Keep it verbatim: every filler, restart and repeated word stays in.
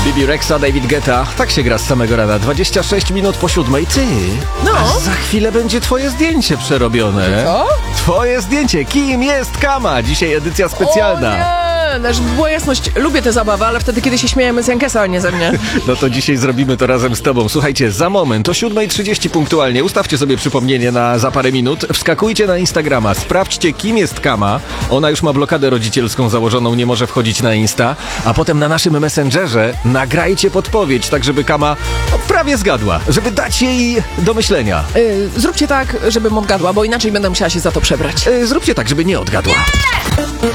Bibi Rexa, David Guetta. Tak się gra z samego rana. dwadzieścia sześć minut po siódmej. Ty, No. aż za chwilę będzie twoje zdjęcie przerobione. Co? Twoje zdjęcie. Kim jest Kama? Dzisiaj edycja specjalna. O nie! Żeby była jasność, lubię tę zabawę, ale wtedy, kiedy się śmiejemy z Jankesa, a nie ze mnie. No to dzisiaj zrobimy to razem z tobą. Słuchajcie, za moment o siódmej trzydzieści punktualnie ustawcie sobie przypomnienie na za parę minut. Wskakujcie na Instagrama, sprawdźcie, kim jest Kama. Ona już ma blokadę rodzicielską założoną, nie może wchodzić na Insta. A potem na naszym Messengerze nagrajcie podpowiedź, tak żeby Kama no, prawie zgadła, żeby dać jej do myślenia. Yy, zróbcie tak, żebym odgadła, bo inaczej będę musiała się za to przebrać. Yy, zróbcie tak, żeby nie odgadła.